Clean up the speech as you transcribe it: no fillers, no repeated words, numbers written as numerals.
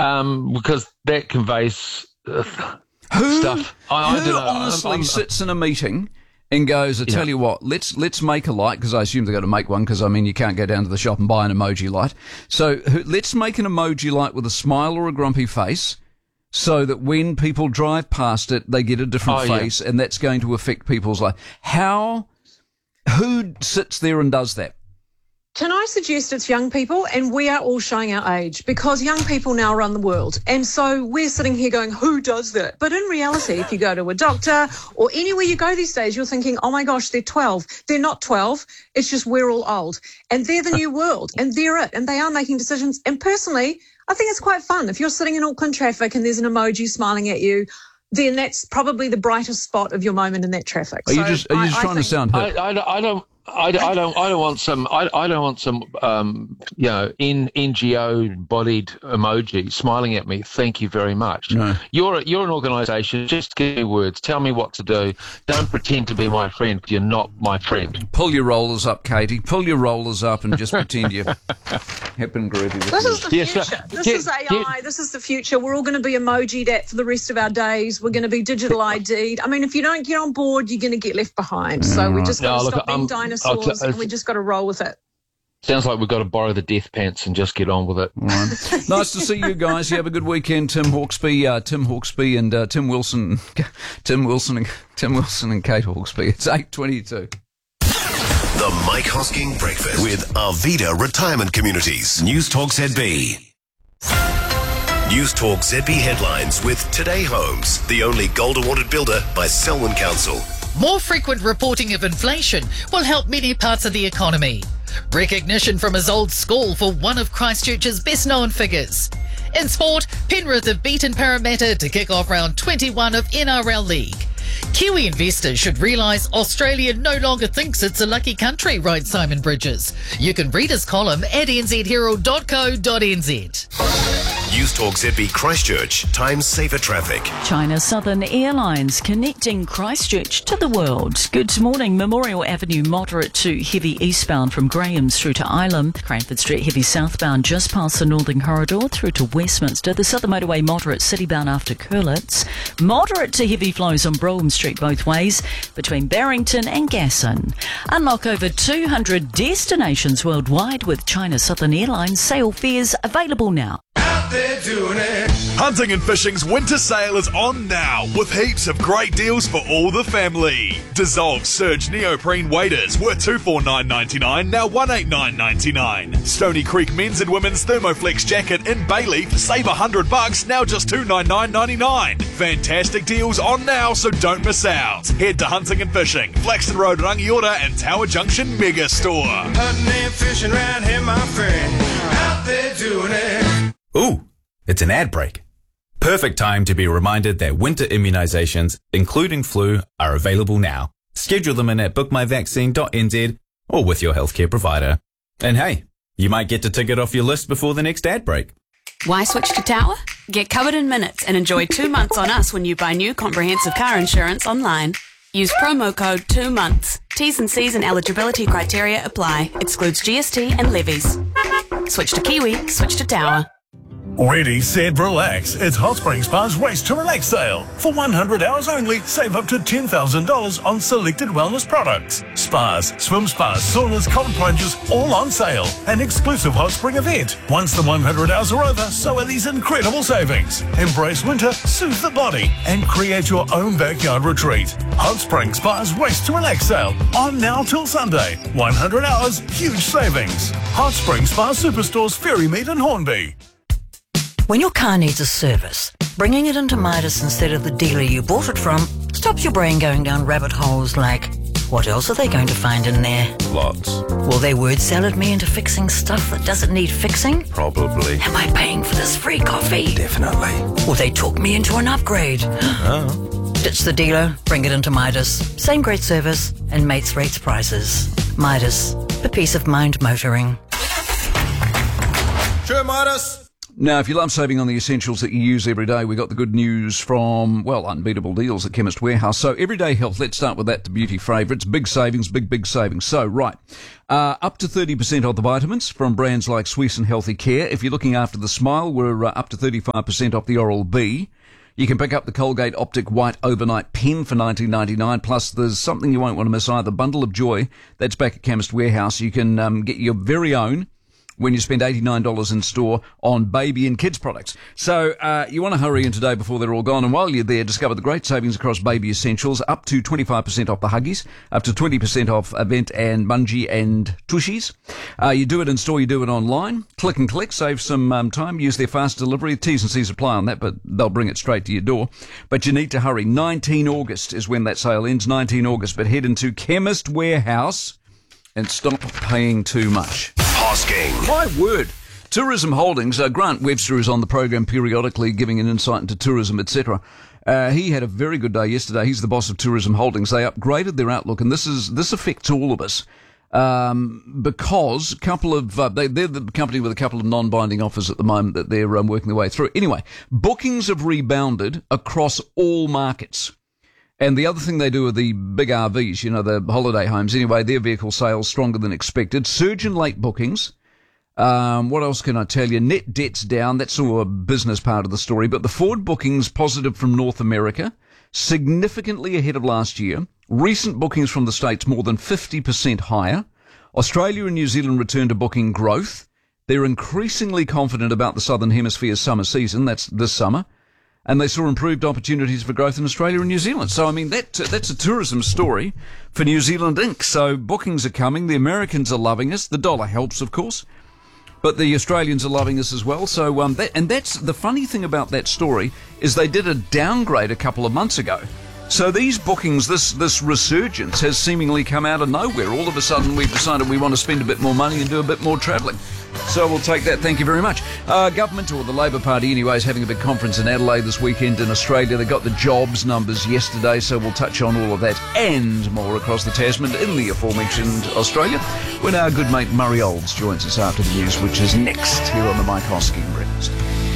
because that conveys stuff. Who honestly sits in a meeting and goes, I tell you what, let's make a light, because I assume they're going to make one, because, I mean, you can't go down to the shop and buy an emoji light. So let's make an emoji light with a smile or a grumpy face, so that when people drive past it, they get a different face, and that's going to affect people's life. Who sits there and does that? Can I suggest it's young people, and we are all showing our age, because young people now run the world. And so we're sitting here going, who does that? But in reality, if you go to a doctor or anywhere you go these days, you're thinking, oh my gosh, they're 12. They're not 12. It's just we're all old. And they're the new world, and they're it. And they are making decisions. And personally, I think it's quite fun. If you're sitting in Auckland traffic and there's an emoji smiling at you, then that's probably the brightest spot of your moment in that traffic. Are you just trying to sound hip? I don't want some NGO bodied emoji smiling at me. Thank you very much. No. You're an organisation. Just give me words. Tell me what to do. Don't pretend to be my friend, because you're not my friend. Pull your rollers up, Katie. Pull your rollers up and just pretend you're hip and groovy. This is the future. This is AI. This is the future. We're all going to be emojied at for the rest of our days. We're going to be digital ID'd. I mean, if you don't get on board, you're going to get left behind. So we just got to stop being dinosaurs, and we just got to roll with it. Sounds like we've got to borrow the death pants and just get on with it. Right. Nice to see you guys. You have a good weekend, Tim Hawkesby and Tim Wilson and Kate Hawkesby. It's 8:22. The Mike Hosking Breakfast with Arvida Retirement Communities. News Talk ZB. News Talk ZB headlines with Today Homes, the only gold awarded builder by Selwyn Council. More frequent reporting of inflation will help many parts of the economy. Recognition from his old school for one of Christchurch's best-known figures. In sport, Penrith have beaten Parramatta to kick off round 21 of NRL League. Kiwi investors should realise Australia no longer thinks it's a lucky country, wrote Simon Bridges. You can read his column at nzherald.co.nz. News Talk ZB Christchurch, times safer traffic. China Southern Airlines connecting Christchurch to the world. Good morning. Memorial Avenue moderate to heavy eastbound from Graham's through to Ilam. Cranford Street heavy southbound just past the Northern Corridor through to Westminster. The Southern Motorway moderate citybound after Curlitz. Moderate to heavy flows on Brougham Street both ways between Barrington and Gasson. Unlock over 200 destinations worldwide with China Southern Airlines. Sale fares available now. Hunting and Fishing's winter sale is on now with heaps of great deals for all the family. Dissolve Surge neoprene waders worth $249.99, now $189.99. Stony Creek men's and women's Thermoflex jacket in Bayleaf, save $100, now just $299.99. Fantastic deals on now, so don't miss out. Head to Hunting and Fishing, Flaxton Road, Rangiora and Tower Junction Mega Store. Hunting and fishing round here, my friend, out there doing it. Ooh, it's an ad break. Perfect time to be reminded that winter immunisations, including flu, are available now. Schedule them in at bookmyvaccine.nz or with your healthcare provider. And hey, you might get to tick it off your list before the next ad break. Why switch to Tower? Get covered in minutes and enjoy 2 months on us when you buy new comprehensive car insurance online. Use promo code 2 months. T's and C's and eligibility criteria apply. Excludes GST and levies. Switch to Kiwi, switch to Tower. Ready, set, relax. It's Hot Springs Spa's Race to Relax sale. For 100 hours only, save up to $10,000 on selected wellness products. Spas, swim spas, saunas, cold plunges, all on sale. An exclusive hot spring event. Once the 100 hours are over, so are these incredible savings. Embrace winter, soothe the body, and create your own backyard retreat. Hot Springs Spa's Race to Relax sale. On now till Sunday. 100 hours, huge savings. Hot Springs Spa Superstores, Ferrymead and Hornby. When your car needs a service, bringing it into Midas instead of the dealer you bought it from stops your brain going down rabbit holes like, what else are they going to find in there? Lots. Will they word salad me into fixing stuff that doesn't need fixing? Probably. Am I paying for this free coffee? Definitely. Will they talk me into an upgrade? Oh. Ditch the dealer, bring it into Midas. Same great service and mates rates prices. Midas, for peace of mind motoring. Sure, Midas. Now, if you love saving on the essentials that you use every day, we got the good news from, well, unbeatable deals at Chemist Warehouse. So everyday health, let's start with that, the beauty favourites. Big savings, big savings. So, right, up to 30% off the vitamins from brands like Swiss and Healthy Care. If you're looking after the smile, we're up to 35% off the Oral-B. You can pick up the Colgate Optic White Overnight Pen for $19.99. Plus, there's something you won't want to miss either. Bundle of Joy. That's back at Chemist Warehouse. You can get your very own when you spend $89 in store on baby and kids products. So you want to hurry in today before they're all gone. And while you're there, discover the great savings across baby essentials. Up to 25% off the Huggies. Up to 20% off Avent and Mungie and Tushies. You do it in store, you do it online. Click and collect, save some time. Use their fast delivery. T's and C's apply on that, but they'll bring it straight to your door. But you need to hurry. 19 August is when that sale ends. 19 August. But head into Chemist Warehouse and stop paying too much. Hosking. My word. Tourism Holdings. Grant Webster is on the program periodically giving an insight into tourism, etc. He had a very good day yesterday. He's the boss of Tourism Holdings. They upgraded their outlook, and this affects all of us. Because a couple of, they're the company with a couple of non-binding offers at the moment that they're working their way through. Anyway, bookings have rebounded across all markets. And the other thing they do are the big RVs, you know, the holiday homes. Anyway, their vehicle sales stronger than expected. Surge in late bookings. What else can I tell you? Net debt's down. That's all a business part of the story. But the forward bookings positive from North America, significantly ahead of last year. Recent bookings from the States more than 50% higher. Australia and New Zealand return to booking growth. They're increasingly confident about the Southern Hemisphere's summer season. That's this summer. And they saw improved opportunities for growth in Australia and New Zealand. So, I mean, that's a tourism story for New Zealand Inc. So bookings are coming. The Americans are loving us. The dollar helps, of course. But the Australians are loving us as well. So, that's the funny thing about that story is they did a downgrade a couple of months ago. So these bookings, this resurgence has seemingly come out of nowhere. All of a sudden we've decided we want to spend a bit more money and do a bit more travelling. So we'll take that. Thank you very much. Government, or the Labor Party anyway, is having a big conference in Adelaide this weekend in Australia. They got the jobs numbers yesterday, so we'll touch on all of that and more across the Tasman in the aforementioned Australia, when our good mate Murray Olds joins us after the news, which is next here on the Mike Hosking Breakfast.